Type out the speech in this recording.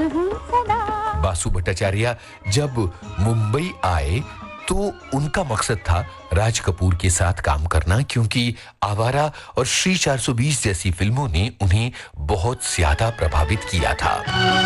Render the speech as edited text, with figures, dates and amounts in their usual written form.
बासु भट्टाचार्य जब मुंबई आए तो उनका मकसद था राज कपूर के साथ काम करना, क्योंकि आवारा और श्री 420 जैसी फिल्मों ने उन्हें बहुत ज्यादा प्रभावित किया था।